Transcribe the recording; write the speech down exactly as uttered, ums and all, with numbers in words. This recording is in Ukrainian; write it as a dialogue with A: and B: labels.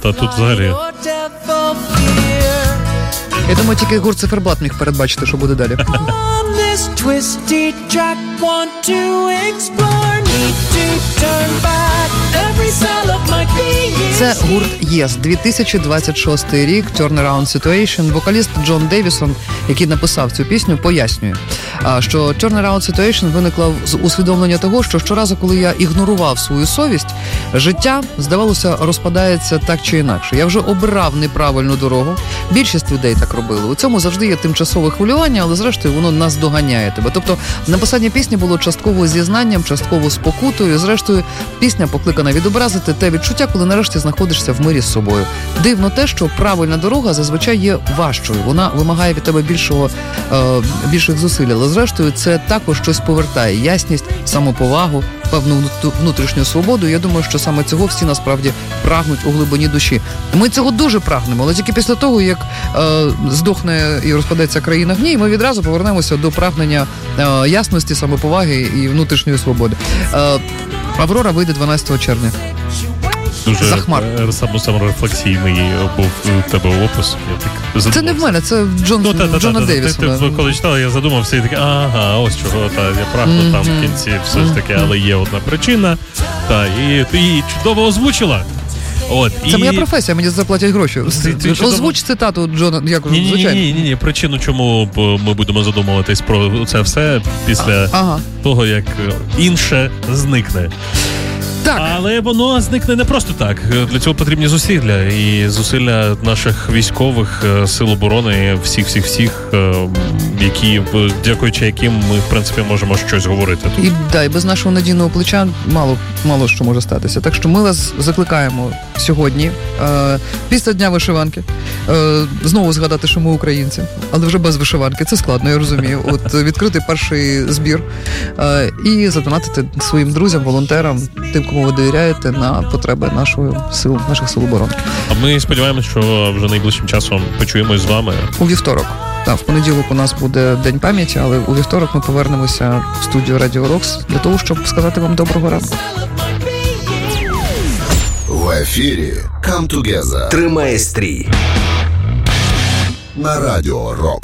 A: Та тут взагалі.
B: Я думаю, тільки гурт Циферблат міг передбачити, що буде далі. Це гурт Yes, дві тисячі двадцять шостий рік, Turnaround Situation. Вокаліст Джон Девісон, який написав цю пісню, пояснює, що Turnaround Situation виникла з усвідомлення того, що щоразу, коли я ігнорував свою совість, життя, здавалося, розпадається так чи інакше. Я вже обрав неправильну дорогу. Більшість людей так робили. У цьому завжди є тимчасове хвилювання, але зрештою воно наздоганяє тебе. Тобто написання пісні було частково зізнанням, частково спокутою. Зрештою, пісня покликана відобразити те відчуття, коли нарешті знаходишся в мирі з собою. Дивно те, що правильна дорога зазвичай є важчою. Вона вимагає від тебе більшого, е, більших зусиль. Але зрештою, це також щось повертає. Ясність, самоповагу, певну внутрішню свободу. Я думаю, що саме цього всі насправді прагнуть у глибині душі. Ми цього дуже прагнемо, але тільки після того, як е, здохне і розпадеться країна в ній, ми відразу повернемося до прагнення е, ясності, самоповаги і внутрішньої свободи. Е, Аврора вийде дванадцятого червня.
A: Дуже
B: Захмар.
A: саморефлексійний був у тебе опис. Я так
B: це не в мене, це Джон,
A: ну, та, та,
B: Джона
A: та,
B: Девісона.
A: Ти, ти, коли читала, я задумався і такий, ага, ось чого, та, я прагну mm-hmm. там в кінці все ж таки, але є одна причина, та, і ти її чудово озвучила. От,
B: це
A: і...
B: моя професія, мені заплатять гроші.
A: Ти, ти чудово...
B: Озвуч цитату Джона, як
A: ні,
B: звичайно.
A: Ні, ні, ні, причину, чому ми будемо задумуватись про це все після ага. того, як інше зникне.
B: Так.
A: Але воно зникне не просто так. Для цього потрібні зусилля. І зусилля наших військових, сил оборони, всіх-всіх-всіх, які, дякуючи яким ми, в принципі, можемо щось говорити тут.
B: І, да, і без нашого надійного плеча мало, мало що може статися. Так що ми вас закликаємо сьогодні, е, після Дня вишиванки, е, знову згадати, що ми українці, але вже без вишиванки. Це складно, я розумію. От відкрити перший збір е, і задонатити своїм друзям, волонтерам, тим, кому ви довіряєте, на потреби нашої сил, наших сил оборони.
A: А ми сподіваємося, що вже найближчим часом почуємось з вами.
B: У вівторок. Так, в понеділок у нас буде День пам'яті, але у вівторок ми повернемося в студію Radio Rocks для того, щоб сказати вам доброго ранку.
C: В ефірі Come Together.
D: Тримай стрій.
C: На Radio Rocks.